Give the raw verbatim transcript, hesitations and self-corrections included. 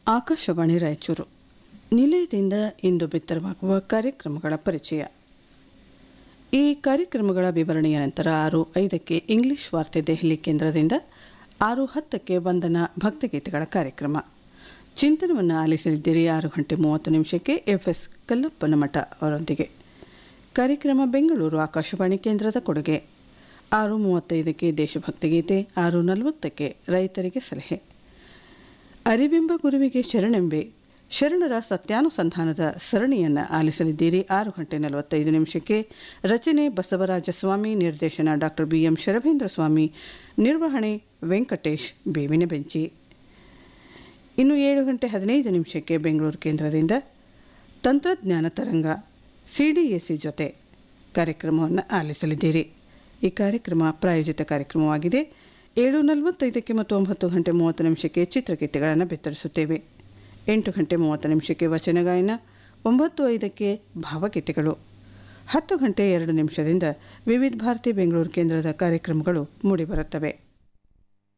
ಆಕಾಶವಾಣಿ ರಾಯಚೂರು ನಿಲಯದಿಂದ ಇಂದು ಬಿತ್ತರವಾಗುವ ಕಾರ್ಯಕ್ರಮಗಳ ಪರಿಚಯ. ಈ ಕಾರ್ಯಕ್ರಮಗಳ ವಿವರಣೆಯ ನಂತರ ಆರು ಐದಕ್ಕೆ ಇಂಗ್ಲಿಷ್ ವಾರ್ತೆ ದೆಹಲಿ ಕೇಂದ್ರದಿಂದ, ಆರು ಹತ್ತಕ್ಕೆ ವಂದನಾ ಭಕ್ತಿಗೀತೆಗಳ ಕಾರ್ಯಕ್ರಮ. ಚಿಂತನವನ್ನು ಆಲಿಸಲಿದ್ದೀರಿ ಆರು ಗಂಟೆ ಮೂವತ್ತು ನಿಮಿಷಕ್ಕೆ ಎಫ್ ಎಸ್ ಕಲ್ಲಪ್ಪನ ಮಠ ಅವರೊಂದಿಗೆ. ಕಾರ್ಯಕ್ರಮ ಬೆಂಗಳೂರು ಆಕಾಶವಾಣಿ ಕೇಂದ್ರದ ಕೊಡುಗೆ. ಆರು ಮೂವತ್ತೈದಕ್ಕೆ ದೇಶಭಕ್ತಿ ಗೀತೆ, ಆರು ನಲವತ್ತಕ್ಕೆ ರೈತರಿಗೆ ಸಲಹೆ. ಅರಿವೆಂಬ ಗುರುವಿಗೆ ಶರಣೆಂಬೆ ಶರಣರ ಸತ್ಯಾನುಸಂಧಾನದ ಸರಣಿಯನ್ನು ಆಲಿಸಲಿದ್ದೀರಿ ಆರು ಗಂಟೆ ನಲವತ್ತೈದು ನಿಮಿಷಕ್ಕೆ. ರಚನೆ ಬಸವರಾಜ ಸ್ವಾಮಿ, ನಿರ್ದೇಶನ ಡಾಕ್ಟರ್ ಬಿ ಎಂ ಶರಭೇಂದ್ರ ಸ್ವಾಮಿ, ನಿರ್ವಹಣೆ ವೆಂಕಟೇಶ್ ಬೇವಿನ ಬೆಂಚಿ. ಇನ್ನು ಏಳು ಗಂಟೆ ಹದಿನೈದು ನಿಮಿಷಕ್ಕೆ ಬೆಂಗಳೂರು ಕೇಂದ್ರದಿಂದ ತಂತ್ರಜ್ಞಾನ ತರಂಗ ಸಿ ಡಿ ಎ ಸಿ ಜೊತೆ ಕಾರ್ಯಕ್ರಮವನ್ನು ಆಲಿಸಲಿದ್ದೀರಿ. ಈ ಕಾರ್ಯಕ್ರಮ ಪ್ರಾಯೋಜಿತ ಕಾರ್ಯಕ್ರಮವಾಗಿದೆ. ಏಳು ನಲವತ್ತೈದಕ್ಕೆ ಮತ್ತು ಒಂಬತ್ತು ಗಂಟೆ ಮೂವತ್ತು ನಿಮಿಷಕ್ಕೆ ಚಿತ್ರಗೀತೆಗಳನ್ನು ಬಿತ್ತರಿಸುತ್ತೇವೆ. ಎಂಟು ಗಂಟೆ ಮೂವತ್ತು ನಿಮಿಷಕ್ಕೆ ವಚನ ಗಾಯನ, ಒಂಬತ್ತು ಐದಕ್ಕೆ ಭಾವಗೀತೆಗಳು. ಹತ್ತು ಗಂಟೆ ಎರಡು ನಿಮಿಷದಿಂದ ವಿವಿಧ ಭಾರತಿ ಬೆಂಗಳೂರು ಕೇಂದ್ರದ ಕಾರ್ಯಕ್ರಮಗಳು ಮೂಡಿಬರುತ್ತವೆ.